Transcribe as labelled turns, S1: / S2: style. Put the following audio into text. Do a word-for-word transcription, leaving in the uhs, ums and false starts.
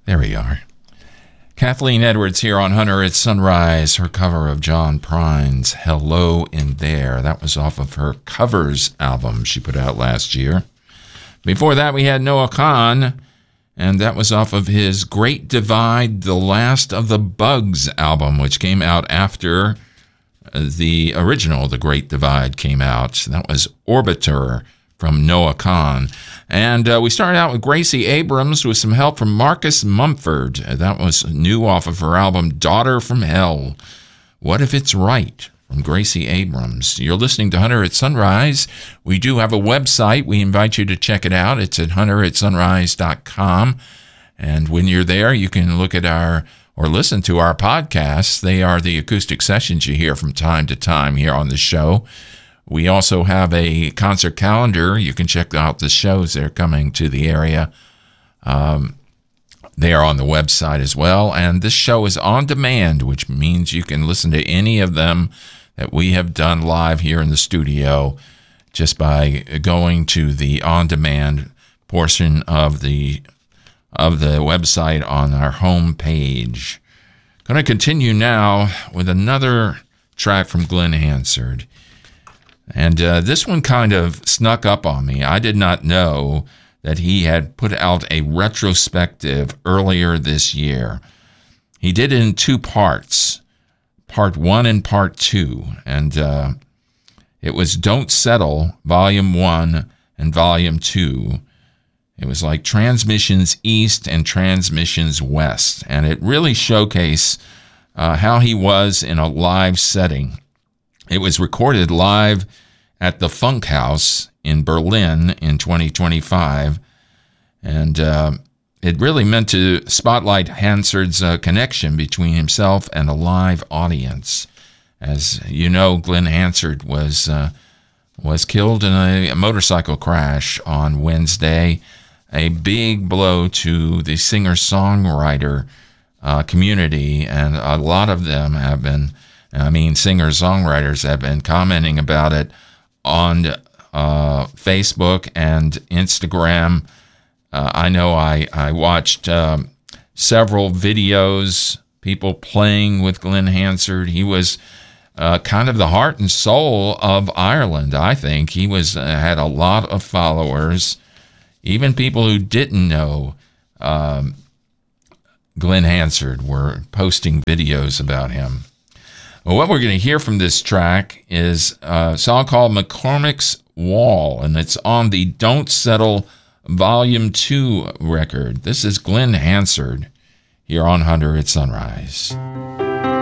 S1: There we are. Kathleen Edwards here on Hunter at Sunrise, her cover of John Prine's Hello in There. That was off of her Covers album she put out last year. Before that, we had Noah Kahan, and that was off of his Great Divide, The Last of the Bugs album, which came out after the original, The Great Divide, came out. That was Orbiter from Noah Kahan. And uh, we started out with Gracie Abrams with some help from Marcus Mumford. That was new off of her album Daughter from Hell. What If It's Right? From Gracie Abrams. You're listening to Hunter at Sunrise. We do have a website. We invite you to check it out. It's at hunter at sunrise dot com. And when you're there, you can look at our or listen to our podcasts. They are the acoustic sessions you hear from time to time here on the show. We also have a concert calendar. You can check out the shows that are coming to the area. Um, they are on the website as well. And this show is on demand, which means you can listen to any of them that we have done live here in the studio just by going to the on-demand portion of the of the website on our home page. Going to continue now with another track from Glen Hansard. And uh, this one kind of snuck up on me. I did not know that he had put out a retrospective earlier this year. He did it in two parts, part one and part two. And uh, it was Don't Settle, Volume one and Volume two. It was like Transmissions East and Transmissions West. And it really showcased uh, how he was in a live setting. It was recorded live at the Funk House in Berlin in twenty twenty-five, and uh, it really meant to spotlight Hansard's uh, connection between himself and a live audience. As you know, Glen Hansard was uh, was killed in a, a motorcycle crash on Wednesday, a big blow to the singer-songwriter uh, community, and a lot of them have been I mean, singer-songwriters have been commenting about it on uh, Facebook and Instagram. Uh, I know I, I watched um, several videos, people playing with Glen Hansard. He was uh, kind of the heart and soul of Ireland, I think. He was uh, had a lot of followers, even people who didn't know um, Glen Hansard were posting videos about him. Well, what we're going to hear from this track is a song called McCormick's Wall, and it's on the Don't Settle Volume two record. This is Glen Hansard here on Hunter at Sunrise.